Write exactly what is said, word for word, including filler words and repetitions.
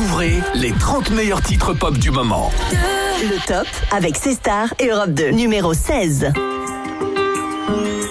Découvrez les trente meilleurs titres pop du moment. Le top avec C-Star et Europe deux. Numéro seize.